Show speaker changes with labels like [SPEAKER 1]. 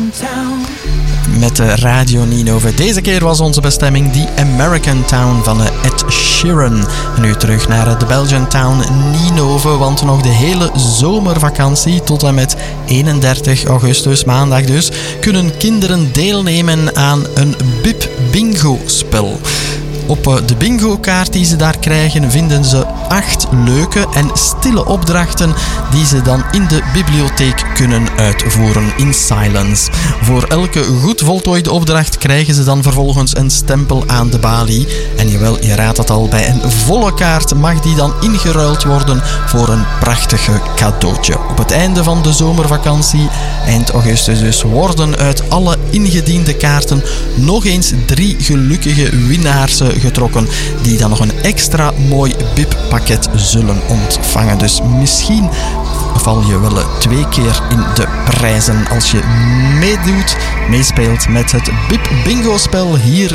[SPEAKER 1] Met de Radio Ninove. Deze keer was onze bestemming The American Town van Ed Sheeran. En nu terug naar de Belgian Town Ninove, want nog de hele zomervakantie tot en met 31 augustus, maandag dus, kunnen kinderen deelnemen aan een BIP Bingo spel. Op de bingo-kaart die ze daar krijgen vinden ze 8 leuke en stille opdrachten die ze dan in de bibliotheek kunnen uitvoeren in silence. Voor elke goed voltooide opdracht krijgen ze dan vervolgens een stempel aan de balie. En jawel, je raadt het al, bij een volle kaart mag die dan ingeruild worden voor een prachtige cadeautje. Op het einde van de zomervakantie, eind augustus dus, worden uit alle ingediende kaarten nog eens 3 gelukkige winnaars getrokken, die dan nog een extra mooi BIP-pakket zullen ontvangen. Dus misschien val je wel 2 keer in de prijzen als je meespeelt met het BIP Bingo-spel hier